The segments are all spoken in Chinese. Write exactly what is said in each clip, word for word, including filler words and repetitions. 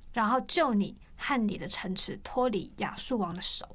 然后救你和你的城池脱离亚述王的手。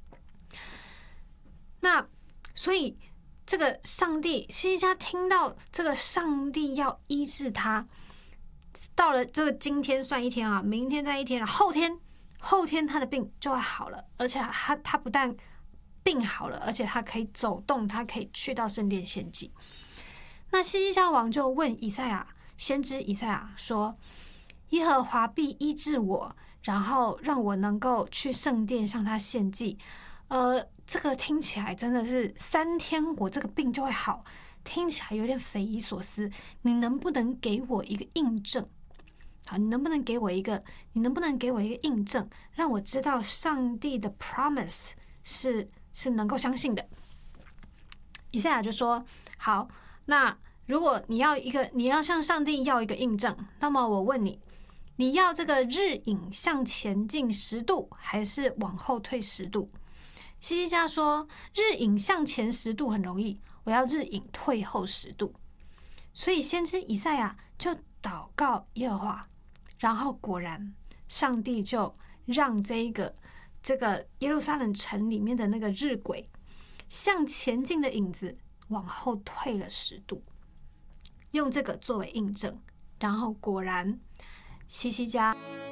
那所以这个上帝，希西家听到这个上帝要医治他，到了这个今天算一天啊，明天再一天，后天后天他的病就会好了，而且他他不但病好了，而且他可以走动，他可以去到圣殿献祭。那希西家王就问以赛亚先知以赛亚说：耶和华必医治我，然后让我能够去圣殿向他献祭。呃，这个听起来真的是三天我这个病就会好，听起来有点匪夷所思。你能不能给我一个印证？好，你能不能给我一个？你能不能给我一个印证，让我知道上帝的 promise 是是能够相信的？以赛亚就说：好，那如果你要一个，你要向上帝要一个印证，那么我问你，你要这个日影向前进十度，还是往后退十度？希西家说：日影向前十度很容易，我要日影退后十度。所以先知以赛亚就祷告耶和华，然后果然上帝就让这一个这个耶路撒冷城里面的那个日晷向前进的影子往后退了十度，用这个作为印证，然后果然希西家